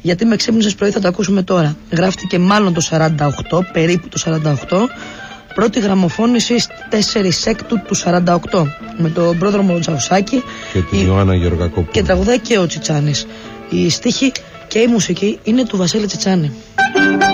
Γιατί με ξύπνησες πρωί, θα το ακούσουμε τώρα. Γράφτηκε μάλλον το 48, περίπου το 48. Πρώτη γραμμοφώνηση 4 Έκτου του 48. Με τον πρόδρομο Τζαουσάκη και την Ιωάννα Γεωργακόπουλου. Και τραγουδάει και ο Τσιτσάνης. Η στίχη και η μουσική είναι του Βασίλη Τσιτσάνη.